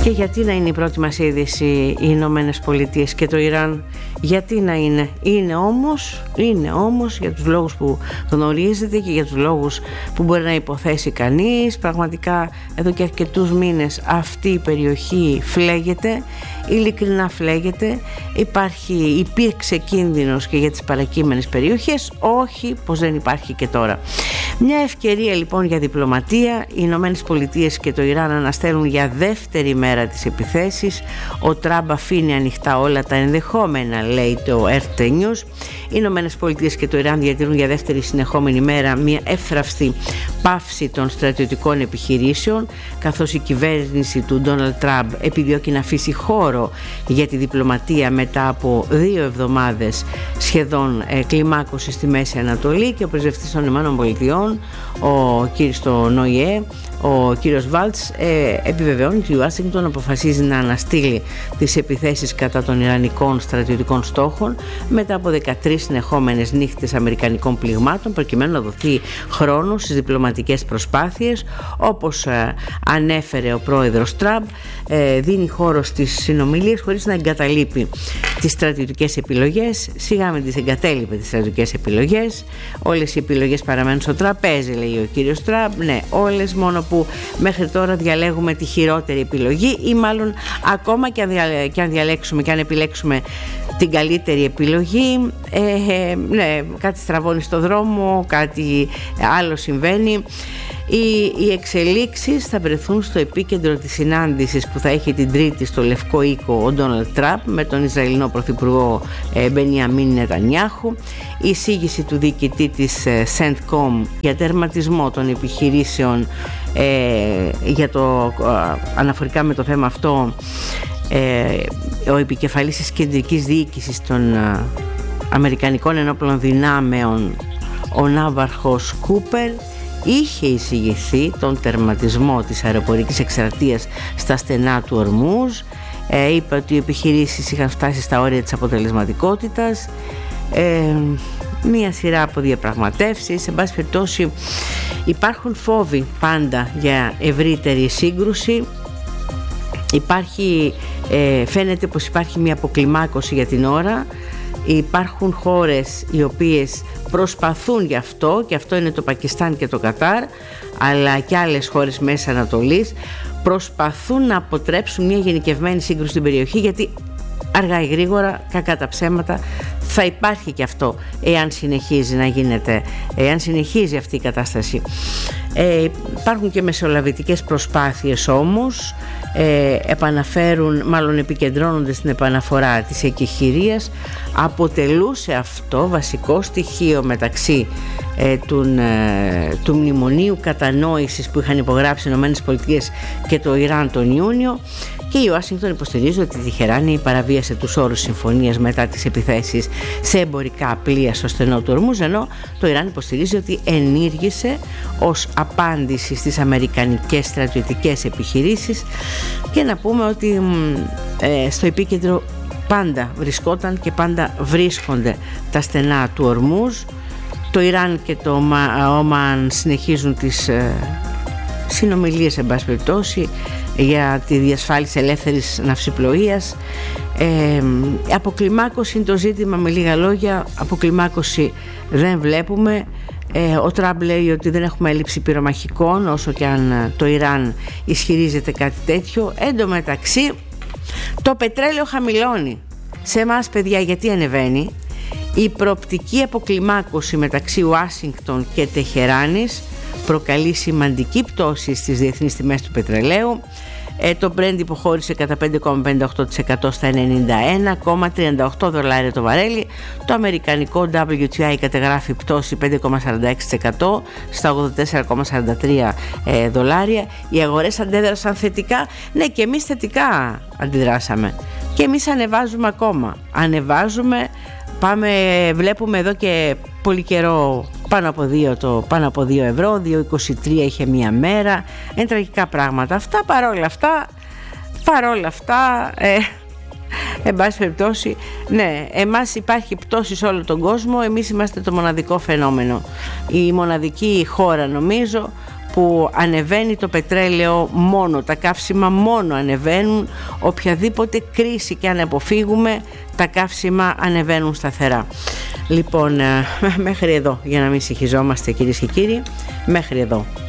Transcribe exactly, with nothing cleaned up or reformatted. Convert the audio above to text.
Και γιατί να είναι η πρώτη μας είδηση οι Ηνωμένες Πολιτείες και το Ιράν? Γιατί να είναι? Είναι όμως, είναι όμως για τους λόγους που γνωρίζετε και για τους λόγους που μπορεί να υποθέσει κανείς. Πραγματικά εδώ και αρκετούς μήνες αυτή η περιοχή φλέγεται, ειλικρινά φλέγεται. Υπάρχει, υπήρξε κίνδυνος και για τις παρακείμενες περιοχές, όχι πως δεν υπάρχει και τώρα. Μια ευκαιρία λοιπόν για διπλωματία. Οι Ηνωμένες Πολιτείες και το Ιράν αναστέλουν για δεύτερη μέρα τις επιθέσεις. Ο Τραμπ αφήνει ανοιχτά όλα τα ενδεχόμενα, λέει το αρ τι News. Οι Ηνωμένες Πολιτείες και το Ιράν διατηρούν για δεύτερη συνεχόμενη μέρα μια εύθραυστη πάυση των στρατιωτικών επιχειρήσεων, καθώς η κυβέρνηση του Ντόναλντ Τραμπ επιδιώκει να αφήσει χώρο για τη διπλωματία μετά από δύο εβδομάδες σχεδόν ε, κλιμάκωση στη Μέση Ανατολή. Και ο πρεσβευτής των ΗΠΑ, ο κύριος στο ΝΟΙΕ, ο κύριος Βάλτς, ε, επιβεβαιώνει ότι η Ουάσιγκτον αποφασίζει να αναστείλει τις επιθέσεις κατά των ιρανικών στρατιωτικών στόχων μετά από δεκατρείς συνεχόμενες νύχτες αμερικανικών πληγμάτων, προκειμένου να δοθεί χρόνο στις διπλωματικές προσπάθειες. Όπως ε, ανέφερε ο πρόεδρος Τραμπ, ε, δίνει χώρο στις συνομιλίες χωρίς να εγκαταλείπει τις στρατιωτικές επιλογές. Σιγά με τις εγκατέλειπε τις στρατιωτικές επιλογές. Όλες οι επιλογές παραμένουν στο τραπέζι, λέει ο κύριος Τραμπ. Ναι, όλες, μόνο που μέχρι τώρα διαλέγουμε τη χειρότερη επιλογή, ή μάλλον ακόμα και αν, διαλέ, και αν διαλέξουμε και αν επιλέξουμε την καλύτερη επιλογή, ε, ε, ναι, κάτι στραβώνει στο δρόμο, κάτι άλλο συμβαίνει. Οι, οι εξελίξεις θα βρεθούν στο επίκεντρο της συνάντησης που θα έχει την Τρίτη στο Λευκό Οίκο ο Ντόναλντ Τραμπ με τον Ισραηλινό Πρωθυπουργό ε, Μπενιαμίν Νετανιάχου. Η εισήγηση του διοικητή της ε, Σεντκομ για τερματισμό των επιχειρήσεων ε, για το, ε, αναφορικά με το θέμα αυτό, ε, ο επικεφαλής της κεντρικής διοίκησης των ε, Αμερικανικών Ενόπλων Δυνάμεων, ο ναύαρχος Κούπερ, είχε εισηγηθεί τον τερματισμό της αεροπορικής εκστρατείας στα στενά του Ορμούζ. Ε, είπε ότι οι επιχειρήσεις είχαν φτάσει στα όρια της αποτελεσματικότητας. Ε, μία σειρά από διαπραγματεύσεις. Σε πάση περιπτώσει υπάρχουν φόβοι πάντα για ευρύτερη σύγκρουση. Υπάρχει, ε, φαίνεται πως υπάρχει μια αποκλιμάκωση για την ώρα. Υπάρχουν χώρες οι οποίες προσπαθούν γι' αυτό, και αυτό είναι το Πακιστάν και το Κατάρ, αλλά και άλλες χώρες Μέσης Ανατολής, προσπαθούν να αποτρέψουν μια γενικευμένη σύγκρουση στην περιοχή, γιατί αργά ή γρήγορα, κακά τα ψέματα, θα υπάρχει και αυτό εάν συνεχίζει να γίνεται, εάν συνεχίζει αυτή η κατάσταση. Ε, υπάρχουν και μεσολαβητικές προσπάθειες όμως, ε, επαναφέρουν, μάλλον επικεντρώνονται στην επαναφορά της εκεχηρίας. Αποτελούσε αυτό βασικό στοιχείο μεταξύ ε, του, ε, του μνημονίου κατανόησης που είχαν υπογράψει οι ΗΠΑ και το Ιράν τον Ιούνιο. Και η Ουάσιγκτον υποστηρίζει ότι η Τεχεράνη παραβίασε τους όρους συμφωνίας μετά τις επιθέσεις σε εμπορικά πλοία στο στενό του Ορμούζ, ενώ το Ιράν υποστηρίζει ότι ενήργησε ως απάντηση στις αμερικανικές στρατιωτικές επιχειρήσεις. Και να πούμε ότι ε, στο επίκεντρο πάντα βρισκόταν και πάντα βρίσκονται τα στενά του Ορμούζ. Το Ιράν και το Ομάν συνεχίζουν τις ε, συνομιλίες, εν πάση περιπτώσει, για τη διασφάλιση ελεύθερης ναυσιπλοείας. Ε, αποκλιμάκωση είναι το ζήτημα, με λίγα λόγια. Αποκλιμάκωση δεν βλέπουμε. Ε, ο Τραμπ λέει ότι δεν έχουμε έλλειψη πυρομαχικών, όσο και αν το Ιράν ισχυρίζεται κάτι τέτοιο. Εν τω μεταξύ το πετρέλαιο χαμηλώνει. Σε εμάς, παιδιά, γιατί ανεβαίνει? Η προοπτική αποκλιμάκωση μεταξύ Ουάσιγκτον και Τεχεράνης προκαλεί σημαντική πτώση στις διεθνείς τιμές του πετρελαίου. Ε, το Brent υποχώρησε κατά πέντε κόμμα πενήντα οκτώ τοις εκατό στα ενενήντα ένα κόμμα τριάντα οκτώ δολάρια το βαρέλι. Το αμερικανικό ντάμπλιου τι άι κατεγράφει πτώση πέντε κόμμα σαράντα έξι τοις εκατό στα ογδόντα τέσσερα κόμμα σαράντα τρία ε, δολάρια. Οι αγορές αντέδρασαν θετικά. Ναι, και εμείς θετικά αντιδράσαμε. Και εμείς ανεβάζουμε ακόμα. Ανεβάζουμε. Πάμε, βλέπουμε εδώ και πολύ καιρό πάνω από δύο, το, πάνω από δύο ευρώ, δύο είκοσι τρία είχε μία μέρα. Είναι τραγικά πράγματα αυτά. Παρόλα αυτά, παρόλα αυτά, ε, εν πάση περιπτώσει, ναι, εμάς υπάρχει πτώση σε όλο τον κόσμο. Εμείς είμαστε το μοναδικό φαινόμενο, η μοναδική χώρα, νομίζω, που ανεβαίνει το πετρέλαιο μόνο, τα καύσιμα μόνο ανεβαίνουν, οποιαδήποτε κρίση και αν αποφύγουμε, τα καύσιμα ανεβαίνουν σταθερά. Λοιπόν, μέχρι εδώ, για να μην συγχυζόμαστε κυρίες και κύριοι, μέχρι εδώ.